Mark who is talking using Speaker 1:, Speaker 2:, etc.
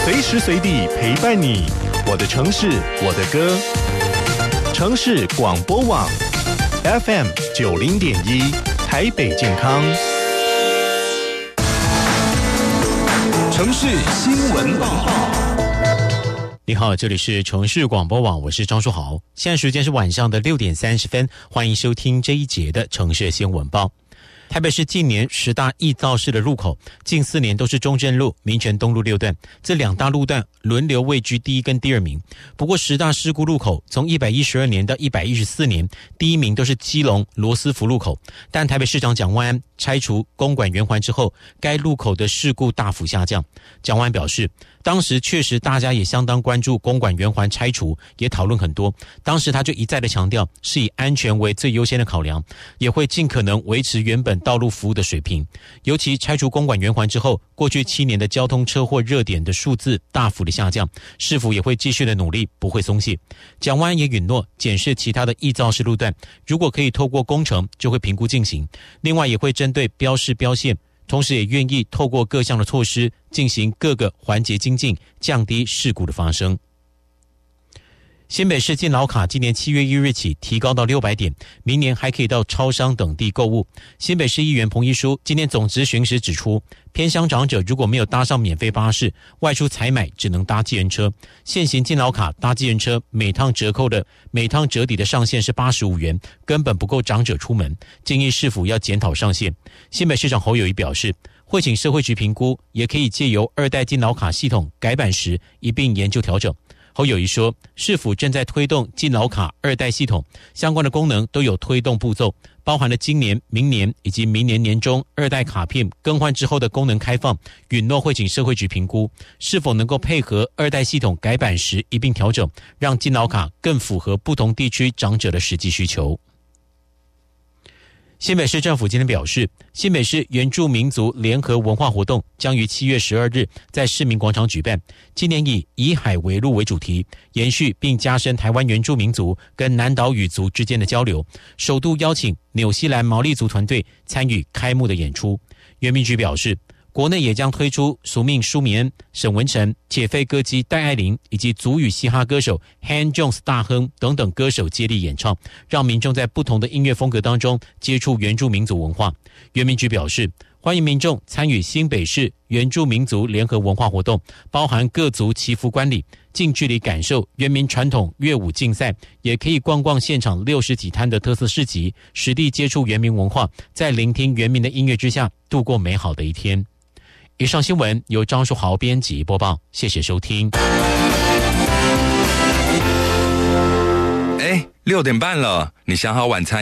Speaker 1: 随时随地陪伴你，我的城市，我的歌。城市广播网 FM 90.1，台北健康。城市新闻报。
Speaker 2: 你好，这里是城市广播网，我是张书豪。现在时间是晚上的6点30分，欢迎收听这一节的城市新闻报。台北市近年10大易肇事的路口，近4年都是中正路、民权东路6段，这2大路段轮流位居第一跟第二名。不过10大事故路口，从112年到114年，第一名都是基隆罗斯福路口。但台北市长蒋万安拆除公馆圆环之后，该路口的事故大幅下降。蒋万安表示，当时确实大家也相当关注公馆圆环拆除，也讨论很多。当时他就一再的强调，是以安全为最优先的考量，也会尽可能维持原本道路服务的水平。尤其拆除公馆圆环之后，过去7年的交通车祸热点的数字大幅的下降，市府也会继续的努力，不会松懈。蒋万安也允诺检视其他的易肇事路段，如果可以透过工程，就会评估进行。另外也会针对标示标线，同时也愿意透过各项的措施进行各个环节精进，降低事故的发生。新北市敬老卡今年7月1日起提高到600点，明年还可以到超商等地购物。新北市议员彭一书今天总质询时指出，偏乡长者如果没有搭上免费巴士，外出采买只能搭计程车。现行敬老卡搭计程车每趟折抵的上限是85元，根本不够长者出门，建议市府要检讨上限。新北市长侯友宜表示，会请社会局评估，也可以借由2代敬老卡系统改版时一并研究调整。侯友宜说，市府正在推动敬老卡2代系统，相关的功能都有推动步骤，包含了今年、明年以及明年年中2代卡片更换之后的功能开放，允诺会请社会局评估，是否能够配合2代系统改版时一并调整，让敬老卡更符合不同地区长者的实际需求。新北市政府今天表示，新北市原住民族联合文化活动将于7月12日在市民广场举办，今年以海为陆为主题，延续并加深台湾原住民族跟南岛语族之间的交流，首度邀请纽西兰毛利族团队参与开幕的演出。原民局表示，国内也将推出署名舒米恩、沈文成、铁肺歌姬戴爱玲以及族语嘻哈歌手 Han Jones 大亨等等歌手接力演唱，让民众在不同的音乐风格当中接触原住民族文化。原民局表示，欢迎民众参与新北市原住民族联合文化活动，包含各族祈福观礼，近距离感受原民传统乐舞竞赛，也可以逛逛现场60几摊的特色市集，实地接触原民文化，在聆听原民的音乐之下度过美好的一天。以上新闻由张书豪编辑播报，谢谢收听。
Speaker 3: 6点半了，你想好晚餐